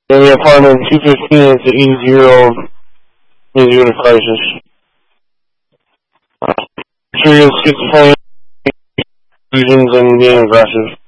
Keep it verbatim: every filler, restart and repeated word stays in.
And the apartment two fifteen is the E-Zero, E-Zero crisis. Uh, serious schizophrenia, delusions, and being aggressive.